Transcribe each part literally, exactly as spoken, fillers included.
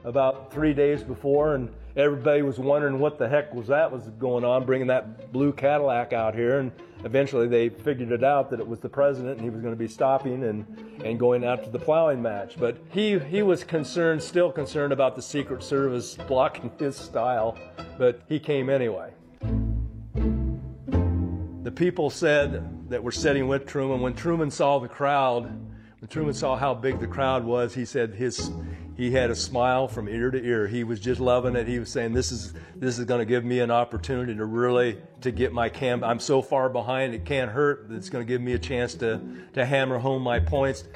about three days before, and everybody was wondering what the heck was that was going on, bringing that blue Cadillac out here. And eventually they figured it out that it was the president, and he was going to be stopping and, and going out to the plowing match. But he, he was concerned, still concerned about the Secret Service blocking his style, but he came anyway. The people said that were sitting with Truman, when Truman saw the crowd, when Truman saw how big the crowd was, he said his he had a smile from ear to ear. He was just loving it. He was saying, this is this is going to give me an opportunity to really to get my camp. I'm so far behind, it can't hurt. It's going to give me a chance to, to hammer home my points.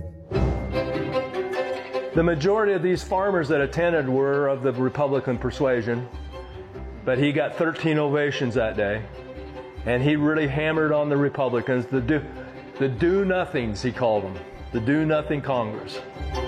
The majority of these farmers that attended were of the Republican persuasion, but he got thirteen ovations that day. And he really hammered on the Republicans, the do, the do-nothings, he called them, the do-nothing Congress.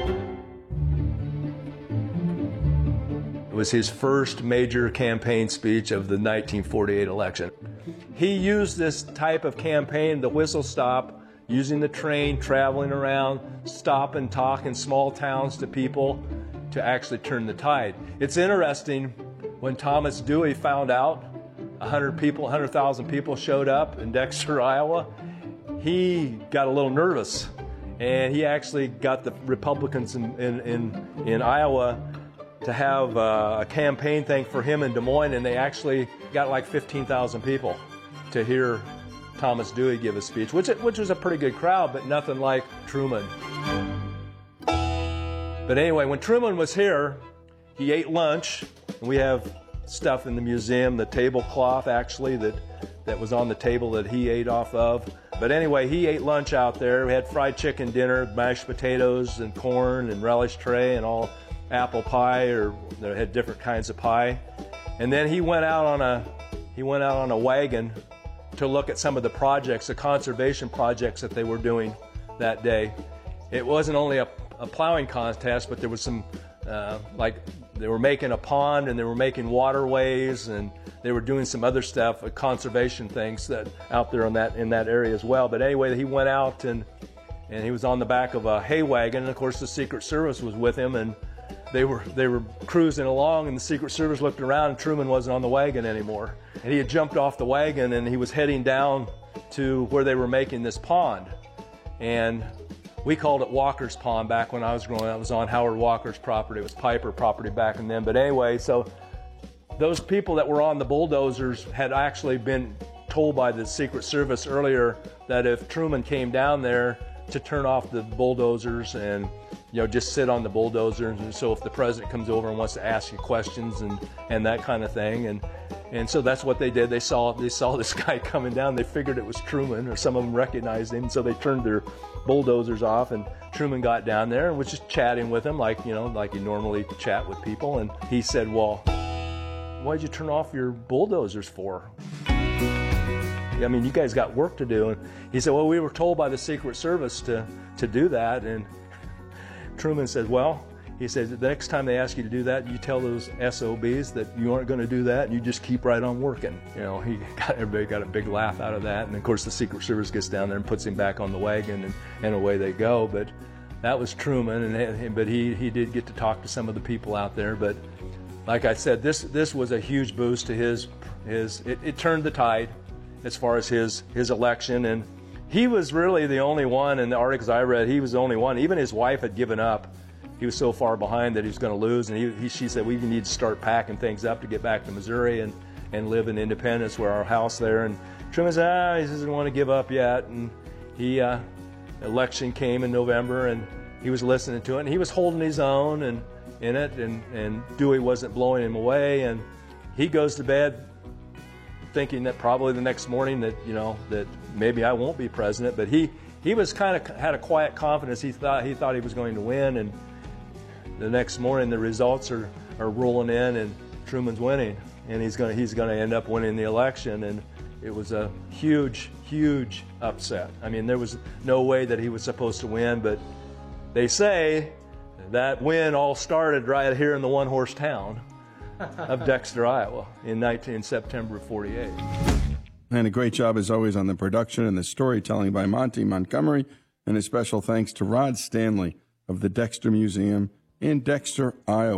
It was his first major campaign speech of the nineteen forty-eight election. He used this type of campaign, the whistle stop, using the train, traveling around, stop and talk in small towns to people to actually turn the tide. It's interesting, when Thomas Dewey found out one hundred people, one hundred thousand people showed up in Dexter, Iowa, he got a little nervous. And he actually got the Republicans in, in, in, in Iowa to have uh, a campaign thing for him in Des Moines, and they actually got like fifteen thousand people to hear Thomas Dewey give a speech, which, which was a pretty good crowd, but nothing like Truman. But anyway, when Truman was here, he ate lunch, and we have stuff in the museum, the tablecloth actually that, that was on the table that he ate off of. But anyway, he ate lunch out there. We had fried chicken dinner, mashed potatoes and corn and relish tray and all apple pie, or they had different kinds of pie. And then he went out on a he went out on a wagon to look at some of the projects, the conservation projects that they were doing that day. It wasn't only a, a plowing contest, but there was some uh, like they were making a pond, and they were making waterways, and they were doing some other stuff, uh, conservation things that out there in that in that area as well. But anyway, he went out and and he was on the back of a hay wagon, and of course the Secret Service was with him, and they were they were cruising along, and the Secret Service looked around, and Truman wasn't on the wagon anymore. And he had jumped off the wagon, and he was heading down to where they were making this pond. And we called it Walker's Pond back when I was growing up. It was on Howard Walker's property. It was Piper property back in then. But anyway, so those people that were on the bulldozers had actually been told by the Secret Service earlier that if Truman came down there to turn off the bulldozers and, you know, just sit on the bulldozers, and so if the president comes over and wants to ask you questions and, and that kind of thing. And and so that's what they did. They saw they saw this guy coming down. They figured it was Truman, or some of them recognized him, so they turned their bulldozers off, and Truman got down there and was just chatting with him like, you know, like you normally chat with people. And he said, well, why'd you turn off your bulldozers for? I mean, you guys got work to do. And he said, well, we were told by the Secret Service to, to do that. And Truman said, well, he said, the next time they ask you to do that, you tell those S O Bs that you aren't going to do that, and you just keep right on working. You know, he got, everybody got a big laugh out of that. And of course, the Secret Service gets down there and puts him back on the wagon, and, and away they go. But that was Truman, and but he, he did get to talk to some of the people out there. But like I said, this this was a huge boost to his his. It, it turned the tide as far as his his election, and he was really the only one. In the articles I read, he was the only one. Even his wife had given up. He was so far behind that he was going to lose, and he, he, she said, we need to start packing things up to get back to Missouri and, and live in Independence, where our house there. And Truman said, ah, he doesn't want to give up yet. And he, uh, election came in November, and he was listening to it, and he was holding his own and in it, and, and Dewey wasn't blowing him away. And he goes to bed thinking that probably the next morning that, you know, that maybe I won't be president. But he, he was kind of had a quiet confidence. He thought he thought he was going to win, and the next morning the results are, are rolling in, and Truman's winning, and he's going to he's going to end up winning the election. And it was a huge, huge upset. I mean, there was no way that he was supposed to win, but they say that win all started right here in the one-horse town of Dexter, Iowa, in nineteen September of forty-eight. And a great job, as always, on the production and the storytelling by Monty Montgomery, and a special thanks to Rod Stanley of the Dexter Museum in Dexter, Iowa.